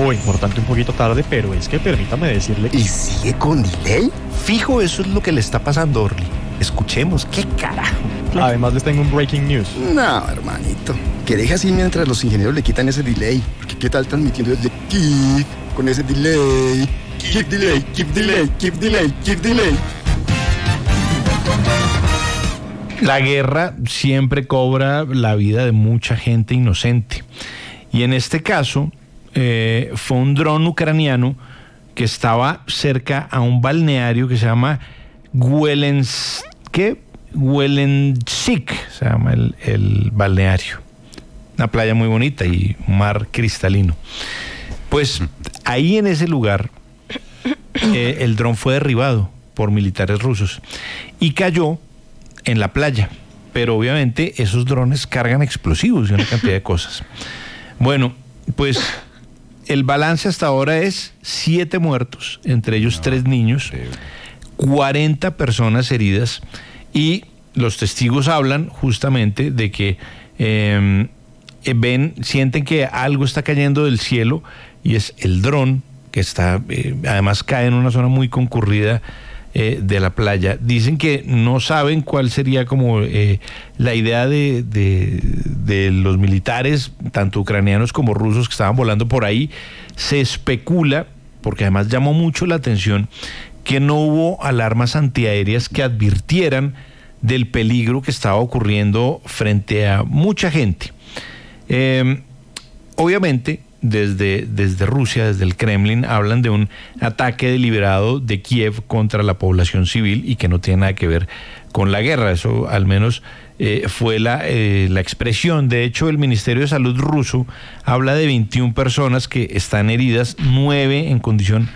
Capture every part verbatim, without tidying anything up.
Uy, por tanto un poquito tarde, pero es que permítame decirle... ¿Y sigue con delay? Fijo, eso es lo que le está pasando a Orly. Escuchemos, ¿qué carajo? Además les tengo un breaking news. No, hermanito, que deje así mientras los ingenieros le quitan ese delay. Porque qué tal transmitiendo desde Kiev con ese delay. Keep delay, keep delay, keep delay, keep delay. La guerra siempre cobra la vida de mucha gente inocente. Y en este caso, eh, fue un dron ucraniano que estaba cerca a un balneario que se llama Welens, ¿qué? Welensik, se llama el, el balneario. Una playa muy bonita y un mar cristalino. Pues ahí en ese lugar, eh, el dron fue derribado por militares rusos y cayó en la playa, pero obviamente esos drones cargan explosivos y una cantidad de cosas. Bueno, pues el balance hasta ahora es siete muertos, entre ellos no, tres niños, cuarenta personas heridas, y los testigos hablan justamente de que eh, ven, sienten que algo está cayendo del cielo y es el dron que está, eh, además cae en una zona muy concurrida Eh, de la playa. Dicen que no saben cuál sería como eh, la idea de, de, de los militares, tanto ucranianos como rusos, que estaban volando por ahí. Se especula, porque además llamó mucho la atención, que no hubo alarmas antiaéreas que advirtieran del peligro que estaba ocurriendo frente a mucha gente. Eh, obviamente, Desde, desde Rusia, desde el Kremlin, hablan de un ataque deliberado de Kiev contra la población civil y que no tiene nada que ver con la guerra. Eso al menos eh, fue la, eh, la expresión. De hecho, el Ministerio de Salud ruso habla de veintiuna personas que están heridas, nueve en condición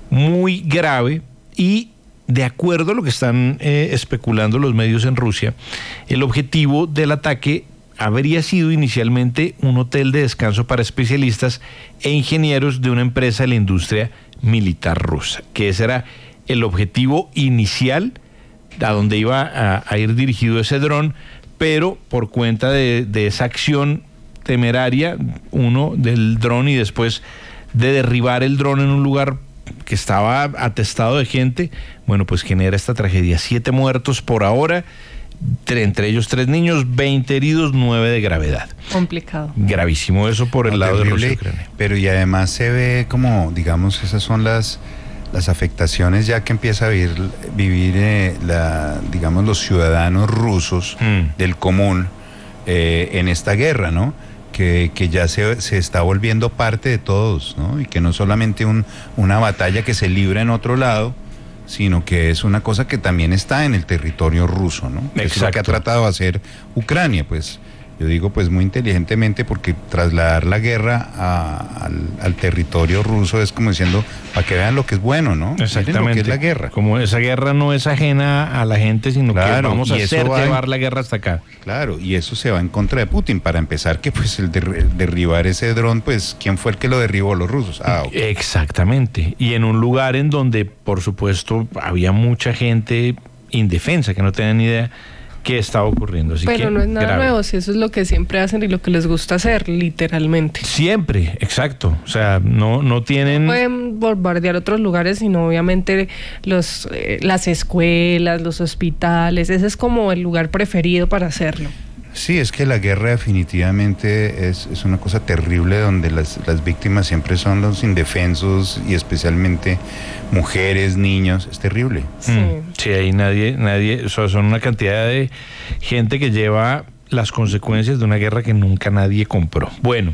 muy grave, y de acuerdo a lo que están eh, especulando los medios en Rusia, el objetivo del ataque habría sido inicialmente un hotel de descanso para especialistas e ingenieros de una empresa de la industria militar rusa, que ese era el objetivo inicial a donde iba a, a ir dirigido ese dron, pero por cuenta de, de esa acción temeraria, uno del dron y después de derribar el dron en un lugar que estaba atestado de gente, bueno, pues genera esta tragedia. Siete muertos por ahora, entre ellos tres niños, veinte heridos, nueve de gravedad. Complicado. Gravísimo eso por el no, lado terrible, de Rusia y Ucrania. Pero y además se ve como, digamos, esas son las las afectaciones ya que empieza a vivir, vivir eh, la, digamos, los ciudadanos rusos mm. del común eh, en esta guerra, ¿no? Que, que ya se, se está volviendo parte de todos, ¿no? Y que no solamente un, una batalla que se libra en otro lado, sino que es una cosa que también está en el territorio ruso, ¿no? Exacto. Es lo que ha tratado de hacer Ucrania, pues, yo digo, pues, muy inteligentemente, porque trasladar la guerra a, al, al territorio ruso es como diciendo, para que vean lo que es bueno, ¿no? Exactamente. Miren lo que es la guerra. Como esa guerra no es ajena a la gente, sino claro, que vamos a hacer llevar en, la guerra hasta acá. Claro, y eso se va en contra de Putin. Para empezar, que pues el, de, el derribar ese dron, pues, ¿quién fue el que lo derribó? Los rusos. Ah, okay. Exactamente. Y en un lugar en donde, por supuesto, había mucha gente indefensa, que no tenía ni idea qué estaba ocurriendo. Así Pero que, no es nada grave. nuevo, si eso es lo que siempre hacen y lo que les gusta hacer, literalmente. Siempre, exacto. O sea, no, no tienen... No pueden bombardear otros lugares, sino obviamente los, eh, las escuelas, los hospitales. Ese es como el lugar preferido para hacerlo. Sí, es que la guerra definitivamente es, es una cosa terrible, donde las, las víctimas siempre son los indefensos y especialmente mujeres, niños. Es terrible. Sí, mm, sí, ahí nadie, nadie, o sea, son una cantidad de gente que lleva las consecuencias de una guerra que nunca nadie compró. Bueno,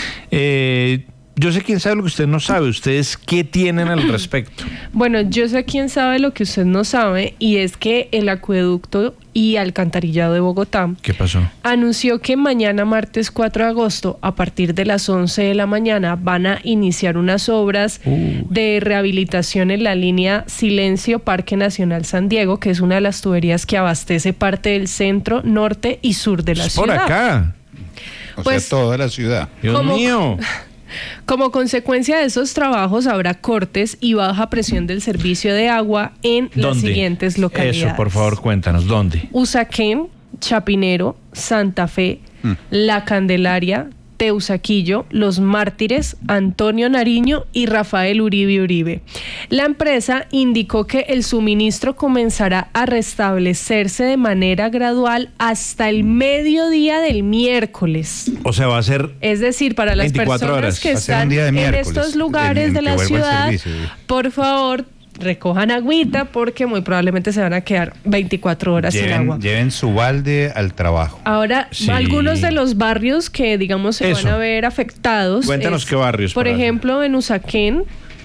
eh, yo sé quién sabe lo que usted no sabe. ¿Ustedes qué tienen al respecto? Bueno, yo sé quién sabe lo que usted no sabe, y es que el acueducto y alcantarillado de Bogotá ¿Qué pasó? Anunció que mañana martes cuatro de agosto a partir de las once de la mañana van a iniciar unas obras uh. de rehabilitación en la línea Silencio Parque Nacional San Diego, que es una de las tuberías que abastece parte del centro, norte y sur de la es ciudad. Por acá. O pues, sea, toda la ciudad. Dios como, mío. Como consecuencia de esos trabajos habrá cortes y baja presión del servicio de agua en ¿Dónde? Las siguientes localidades. Eso, por favor, cuéntanos, ¿dónde? Usaquén, Chapinero, Santa Fe, mm. La Candelaria, Teusaquillo, Los Mártires, Antonio Nariño y Rafael Uribe Uribe. La empresa indicó que el suministro comenzará a restablecerse de manera gradual hasta el mediodía del miércoles. O sea, va a ser... Es decir, para las veinticuatro personas horas. que Va a ser un están día de en miércoles, estos lugares en- en de que la vuelva el ciudad, servicio. por favor, recojan agüita porque muy probablemente se van a quedar veinticuatro horas sin Lleven, agua. lleven su balde al trabajo. Ahora, Sí. algunos de los barrios que, digamos, se Eso. van a ver afectados. Cuéntanos es, qué barrios, Por para- ejemplo, en Usaquén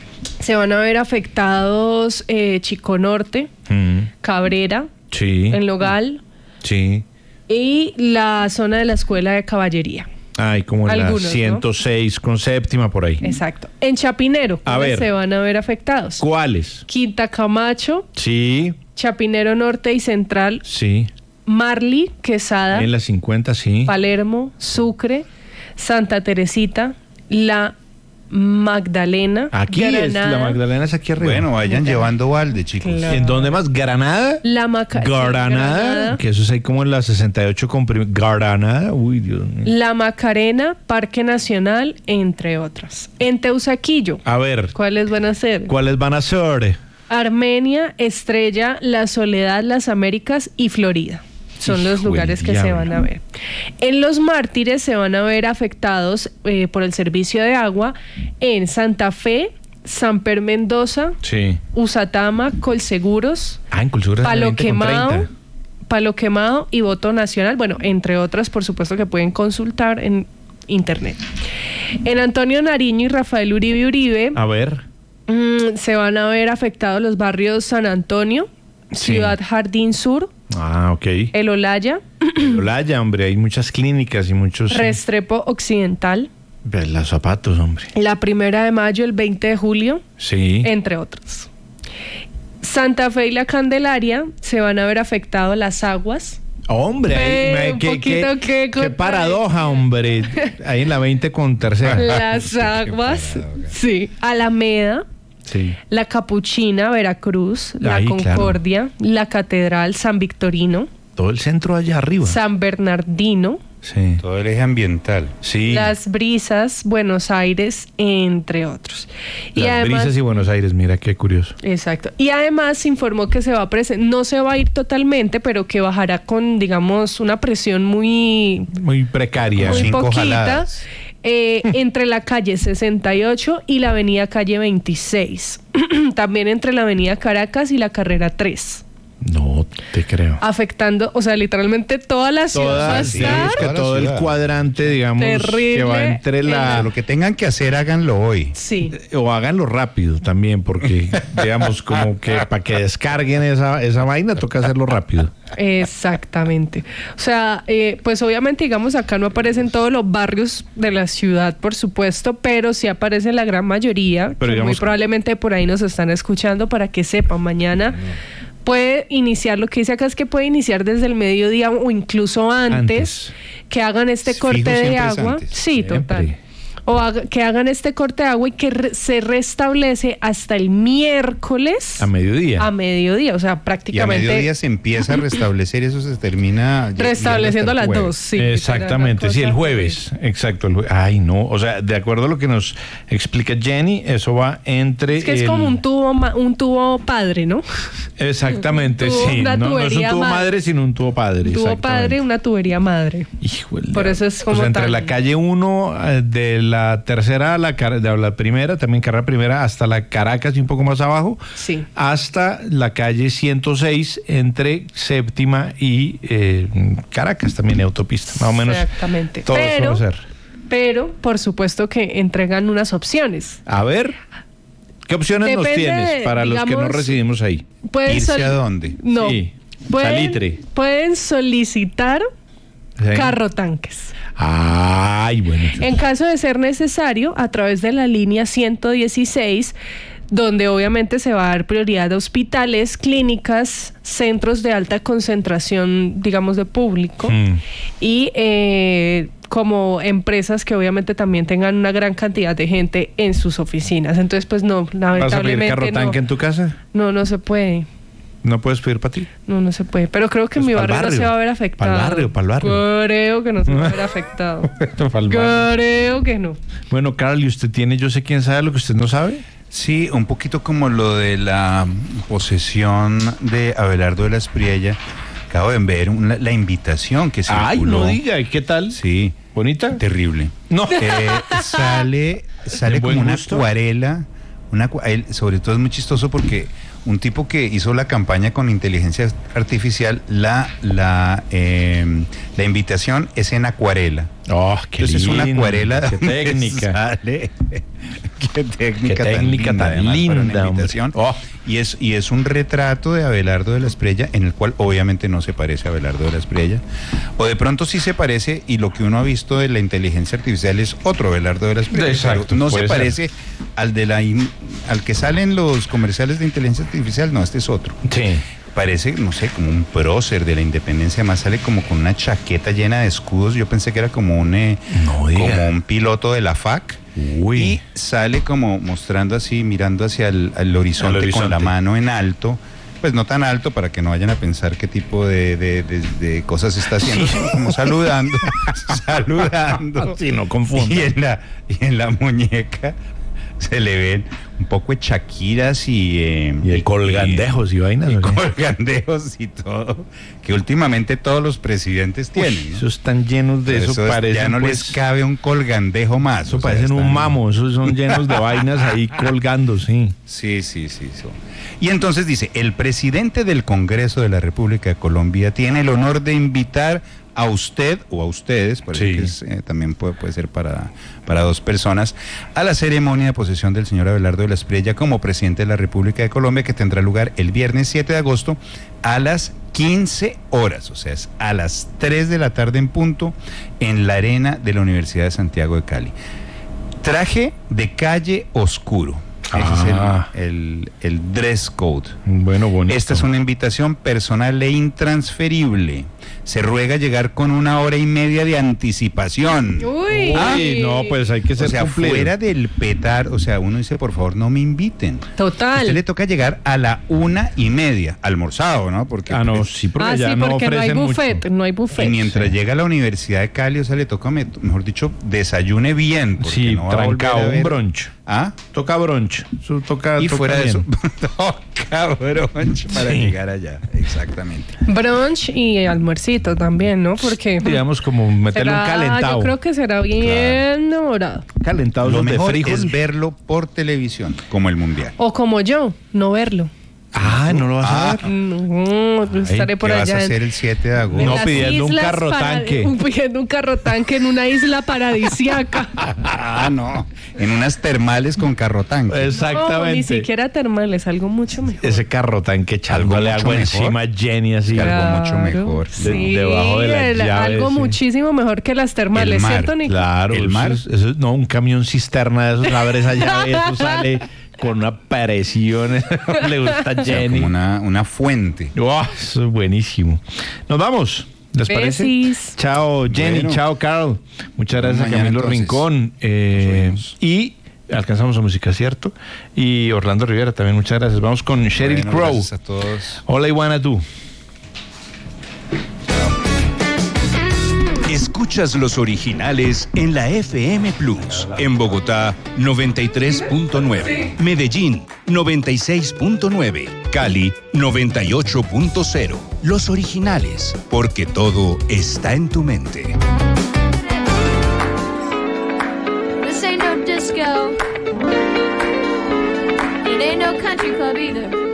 se van a ver afectados eh, Chico Norte, Mm, Cabrera, sí, en Logal sí. y la zona de la Escuela de Caballería. Ay, como en Algunos, la ¿no? ciento seis con séptima por ahí. Exacto. En Chapinero, A ¿cuáles ver. se van a ver afectados? ¿Cuáles? Quinta Camacho, Sí, Chapinero Norte y Central, sí. Marley, Quesada, En la cincuenta, sí. Palermo, Sucre, Santa Teresita, La Magdalena, Aquí es, la Granada, Magdalena es aquí arriba. Bueno, vayan llevando balde, chicos. Claro. ¿En dónde más? ¿Granada? La Maca- sí, Granada, Granada, que eso es ahí como en la sesenta y ocho con prim- Granada, uy, Dios mío. La Macarena, Parque Nacional, entre otras. En Teusaquillo, A ver, ¿cuáles van a ser? ¿cuáles van a ser? Armenia, Estrella, La Soledad, Las Américas y Florida. Son los Hijo lugares del que se diablo. van a ver. En Los Mártires se van a ver afectados eh, por el servicio de agua en Santa Fe, San Per Mendoza, Sí. Usatama, Colseguros, Ah, en Cultura Palo Quemado, Palo Quemado y Voto Nacional. Bueno, entre otras, por supuesto, que pueden consultar en internet. En Antonio Nariño y Rafael Uribe Uribe A ver. mm, se van a ver afectados los barrios San Antonio, Sí. Ciudad Jardín Sur, Ah, ok. El Olaya, Olaya, hombre, hay muchas clínicas y muchos... Restrepo Occidental, Ve, Los zapatos, hombre. la Primera de Mayo, el veinte de julio, Sí. entre otros. Santa Fe y la Candelaria se van a ver afectados las aguas. Hombre, ahí, Ve, me- un qué, poquito qué- que qué contar. paradoja, hombre. Ahí en la veinte con tercera. Las aguas, sí. Alameda, Sí. la Capuchina, Veracruz, la Ahí, claro. Concordia, la Catedral, San Victorino, Todo el centro allá arriba. San Bernardino, Sí. Todo el eje ambiental. Sí. Las Brisas, Buenos Aires, entre otros. Y Las además, brisas y Buenos Aires, mira qué curioso. exacto. Y además se informó que se va a presentar, no se va a ir totalmente, pero que bajará con, digamos, una presión muy, Muy precaria. muy cinco poquita. jaladas. eh, entre la calle sesenta y ocho y la avenida calle veintiséis. También entre la avenida Caracas y la carrera tres. No te creo. Afectando, o sea, literalmente toda la ciudad va a Todas, sí, estar. digamos que Toda la todo el ciudad. cuadrante, digamos, Terrible que va entre en la... Pero lo que tengan que hacer, háganlo hoy. Sí. O háganlo rápido también, porque, digamos, como que para que descarguen esa, esa vaina, toca hacerlo rápido. Exactamente. O sea, eh, pues obviamente, digamos, acá no aparecen todos los barrios de la ciudad, por supuesto, pero sí aparece la gran mayoría. Pero que digamos- muy probablemente por ahí nos están escuchando para que sepan. Mañana puede iniciar, lo que dice acá es que puede iniciar desde el mediodía o incluso antes, Antes. que hagan este Fijo, corte de siempre es agua. antes. Sí, Siempre. total. O haga- que hagan este corte de agua y que re- se restablece hasta el miércoles A mediodía. a mediodía. O sea, Y a prácticamente mediodía se empieza a restablecer, eso se termina... ya- restableciendo a llegando las hasta el dos. jueves. Sí, Exactamente, literal, sí, la el cosa jueves. Exacto, el jue- Ay, no. O sea, de acuerdo a lo que nos explica Jenny, eso va entre. Es que es el- como un tubo, ma- un tubo padre, ¿no? Exactamente, un tubo, sí. una No, no es un tubería tubo madre. madre, sino un tubo padre. Un tubo exactamente. padre, una tubería madre. Híjole. Por eso es O como sea, entre tan- la calle uno de la tercera a la, car- de la primera, también carrera primera, hasta la Caracas y un poco más abajo, Sí. hasta la calle ciento seis entre séptima y eh, Caracas, también hay autopista, más o menos. Exactamente. Todo eso Pero, va a ser. pero, por supuesto que entregan unas opciones. A ver, ¿qué opciones nos Depende tienes de, para los que no digamos, residimos ahí? Pueden ¿Irse sol- a dónde? No. Sí. Pueden, Salitre. pueden solicitar ¿Sí? carro tanques. Ay, bueno. En caso de ser necesario, a través de la línea ciento dieciséis, donde obviamente se va a dar prioridad a hospitales, clínicas, centros de alta concentración, digamos, de público, Mm. y eh, como empresas que obviamente también tengan una gran cantidad de gente en sus oficinas. Entonces, pues no, ¿Vas a pedir lamentablemente carro tanque no, en tu casa? no, no se puede. ¿No puedes pedir para ti? No, no se puede. Pero creo que Pues mi pa'l barrio, barrio. no se va a ver afectado. Pa'l barrio, pa'l barrio. Creo que no se va a ver afectado. Pa'l barrio. Creo que no. Bueno, Carl, ¿y usted tiene yo sé quién sabe lo que usted no sabe? Sí, un poquito como lo de la posesión de Abelardo de la Espriella. Acabo de ver una- la invitación que circuló. Ay, no diga, ¿y qué tal? Sí, ¿Bonita? terrible. No. Eh, sale sale ¿De buen como una gusto? acuarela, una, acua- él, sobre todo es muy chistoso porque un tipo que hizo la campaña con inteligencia artificial, la la eh, la invitación es en acuarela. Oh, qué Entonces es una lindo, acuarela qué donde técnica. sale. Qué técnica, Qué técnica tan además, para linda, una hombre. invitación. Oh. Y es y es un retrato de Abelardo de la Espriella, en el cual obviamente no se parece a Abelardo de la Espriella, o de pronto sí se parece, y lo que uno ha visto de la inteligencia artificial es otro Abelardo de la Espriella. Exacto, pero no puede se ser. parece al de la in- al que salen los comerciales de inteligencia artificial, no, este es otro. Sí. Parece, no sé, como un prócer de la independencia, además sale como con una chaqueta llena de escudos. Yo pensé que era como un eh, No diga. como un piloto de la F A C. Uy. Y sale como mostrando así, mirando hacia el al horizonte, Al horizonte. con la mano en alto. Pues no tan alto para que no vayan a pensar qué tipo de, de- de- de cosas está haciendo, sino como saludando, saludando. Sí, no confunda. Y en la, y en la muñeca se le ven un poco de Shakiras y... eh, Y de colgandejos y vainas. y ¿o qué? colgandejos y todo, que últimamente todos los presidentes Uy, tienen, ¿no? esos están llenos de Pero eso, es- parecen ya no pues, les cabe un colgandejo más. eso o sea, parecen un están- mamo, esos son llenos de vainas ahí colgando, sí. Sí, sí, sí. sí. Y entonces dice, el presidente del Congreso de la República de Colombia tiene el honor de invitar a usted o a ustedes, parece Sí. que es, eh, también puede, puede ser para, para dos personas, a la ceremonia de posesión del señor Abelardo de la Espriella como presidente de la República de Colombia, que tendrá lugar el viernes siete de agosto a las quince horas, o sea, es a las tres de la tarde en punto, en la arena de la Universidad de Santiago de Cali. Traje de calle oscuro. Ese Ah. es el, el, el dress code. Bueno, bonito. Esta es una invitación personal e intransferible. Se ruega llegar con una hora y media de anticipación. Uy. Ah, no, pues hay que ser O sea, cumplido. fuera del petar, o sea, uno dice, por favor, no me inviten. A Total. usted le toca llegar a la una y media, almorzado, ¿no? Porque Ah, no, pues, sí, porque Ah, ya sí, no porque no hay ofrecen buffet, mucho. no hay y buffet. mientras Sí. llega a la Universidad de Cali, o sea, le toca, me- mejor dicho, desayune bien. porque Sí, no va a volver trancado, a un ver- brunch. ¿Ah? Toca brunch. Eso toca, Y toca fuera de bien. eso, toca brunch para Sí. llegar allá, exactamente. Brunch y almuercito también, ¿no? Porque Digamos como meterle será- un calentado. yo creo que será bien enamorado. Calentados Lo los de mejor frijol. es verlo por televisión, como el Mundial. O como yo, no verlo. Ah, no lo vas a Ah. ver. No, estaré por ¿Qué vas allá. a en- hacer el siete de en agosto? No, las pidiendo un islas carro para- tanque. un- pidiendo un carro tanque en una isla paradisiaca. Ah, no. En unas termales con carro tanque. Exactamente. No, ni siquiera termales, algo mucho mejor. Ese carro tanque Algo echándole mucho agua mejor. encima, Jenny, así. Claro. algo mucho mejor. De- Sí, debajo de la el- llave, algo sí. muchísimo mejor que las termales, El mar, ¿cierto, Nico? Claro, El eso mar. es- eso es- no, un camión cisterna de esos, abre esa llave y eso sale con una presión. Le gusta a O sea, Jenny. como una, una fuente. Wow, eso es buenísimo. Nos vamos. ¿Les parece? Besis. Chao, Jenny. Bueno. Chao, Carl. Muchas gracias a Mañana, Camilo entonces. Rincón. Eh, Nos oímos. y alcanzamos a música, ¿cierto? Y Orlando Rivera también, muchas gracias. Vamos con Sheryl Bueno, Crow. gracias a todos. Hola, Iguana, tú. Escuchas los originales en la F M Plus. En Bogotá, noventa y tres punto nueve. Medellín, noventa y seis punto nueve. Cali, noventa y ocho punto cero. Los originales, porque todo está en tu mente. This ain't no disco. It ain't no country club either.